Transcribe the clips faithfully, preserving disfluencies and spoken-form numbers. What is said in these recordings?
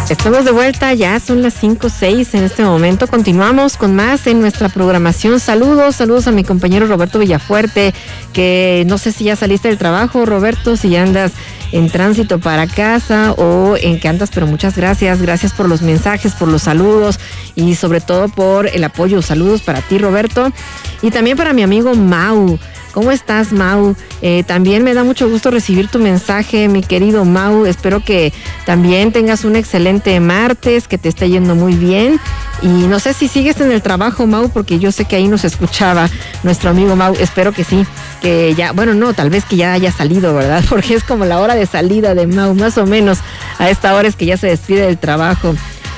Estamos de vuelta, ya son las cinco seis en este momento. Continuamos con más en nuestra programación. Saludos, saludos a mi compañero Roberto Villafuerte, que no sé si ya saliste del trabajo, Roberto, si ya andas en tránsito para casa o en qué andas, pero muchas gracias, gracias por los mensajes, por los saludos y sobre todo por el apoyo. Saludos para ti, Roberto, y también para mi amigo Mau. ¿Cómo estás, Mau? Eh, también me da mucho gusto recibir tu mensaje, mi querido Mau. Espero que también tengas un excelente martes, que te esté yendo muy bien. Y no sé si sigues en el trabajo, Mau, porque yo sé que ahí nos escuchaba nuestro amigo Mau. Espero que sí, que ya, bueno, no, tal vez que ya haya salido, ¿verdad? Porque es como la hora de salida de Mau, más o menos. A esta hora es que ya se despide del trabajo.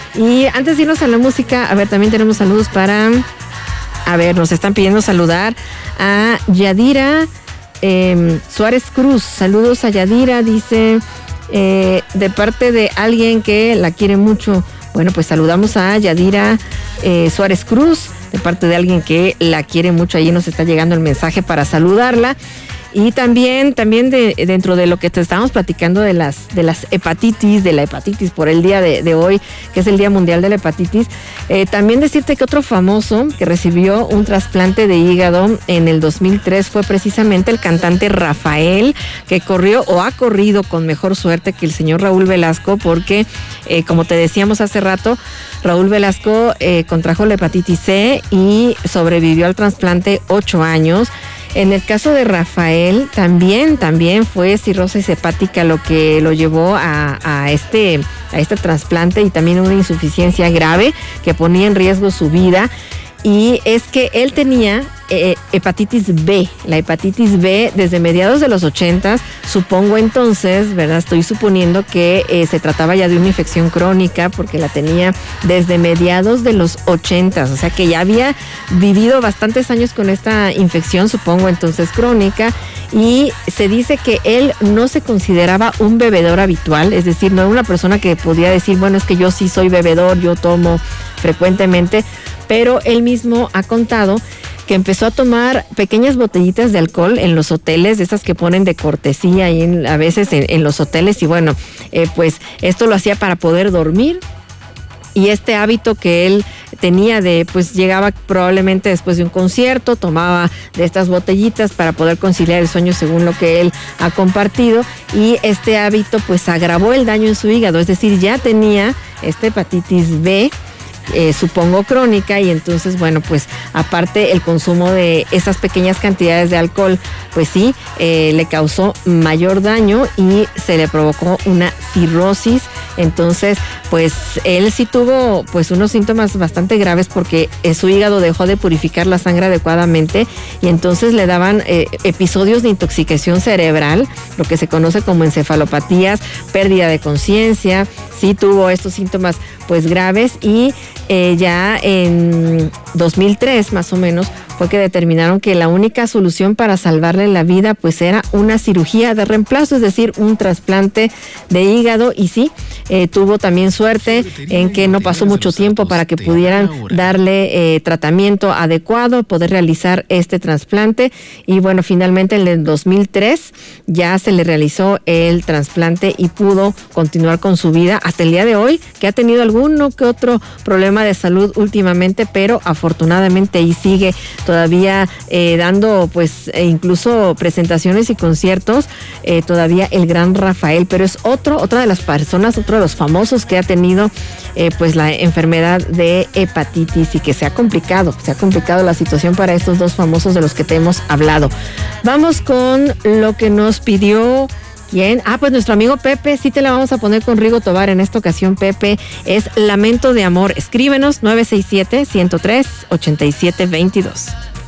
Y antes de irnos a la música, a ver, también tenemos saludos para... A ver, nos están pidiendo saludar a Yadira eh, Suárez Cruz. Saludos a Yadira, dice, eh, de parte de alguien que la quiere mucho. Bueno, pues saludamos a Yadira eh, Suárez Cruz, de parte de alguien que la quiere mucho. Ahí nos está llegando el mensaje para saludarla. Y también, también de, dentro de lo que te estábamos platicando de las, de las hepatitis, de la hepatitis por el día de, de hoy, que es el Día Mundial de la Hepatitis, eh, también decirte que otro famoso que recibió un trasplante de hígado en el dos mil tres fue precisamente el cantante Rafael, que corrió o ha corrido con mejor suerte que el señor Raúl Velasco, porque, eh, como te decíamos hace rato, Raúl Velasco eh, contrajo la hepatitis C y sobrevivió al trasplante ocho años. En el caso de Rafael, también, también fue cirrosis hepática lo que lo llevó a, a este, a este trasplante, y también una insuficiencia grave que ponía en riesgo su vida. Y es que él tenía eh, hepatitis B, la hepatitis B desde mediados de los ochentas, supongo entonces, ¿verdad? Estoy suponiendo que eh, se trataba ya de una infección crónica, porque la tenía desde mediados de los ochentas, o sea que ya había vivido bastantes años con esta infección, supongo entonces crónica, y se dice que él no se consideraba un bebedor habitual, es decir, no era una persona que podía decir, bueno, es que yo sí soy bebedor, yo tomo frecuentemente, pero él mismo ha contado que empezó a tomar pequeñas botellitas de alcohol en los hoteles, de estas que ponen de cortesía y en, a veces en, en los hoteles, y bueno, eh, pues esto lo hacía para poder dormir. Y este hábito que él tenía de, pues llegaba probablemente después de un concierto, tomaba de estas botellitas para poder conciliar el sueño, según lo que él ha compartido, y este hábito pues agravó el daño en su hígado, es decir, ya tenía esta hepatitis B, Eh, supongo crónica, y entonces, bueno, pues aparte el consumo de esas pequeñas cantidades de alcohol, pues sí, eh, le causó mayor daño y se le provocó una cirrosis. Entonces, pues él sí tuvo pues unos síntomas bastante graves, porque eh, su hígado dejó de purificar la sangre adecuadamente, y entonces le daban eh, episodios de intoxicación cerebral, lo que se conoce como encefalopatías, pérdida de conciencia. Sí tuvo estos síntomas pues graves, y eh, ya en dos mil tres más o menos fue que determinaron que la única solución para salvarle la vida pues era una cirugía de reemplazo, es decir, un trasplante de hígado. Y sí, eh, tuvo también suerte en que no pasó mucho tiempo para que pudieran darle eh, tratamiento adecuado, poder realizar este trasplante. Y bueno, finalmente en el dos mil tres ya se le realizó el trasplante y pudo continuar con su vida hasta el día de hoy, que ha tenido alguno que otro problema de salud últimamente, pero afortunadamente ahí sigue todavía eh, dando pues eh, incluso presentaciones y conciertos, eh, todavía el gran Rafael, pero es otro, otra de las personas, otro de los famosos que ha tenido eh, pues la enfermedad de hepatitis, y que se ha complicado, se ha complicado la situación para estos dos famosos de los que te hemos hablado. Vamos con lo que nos pidió. ¿Quién? Ah, pues nuestro amigo Pepe, sí te la vamos a poner con Rigo Tobar en esta ocasión, Pepe. Es Lamento de Amor. Escríbenos nueve seis siete, uno cero tres, ocho siete dos dos.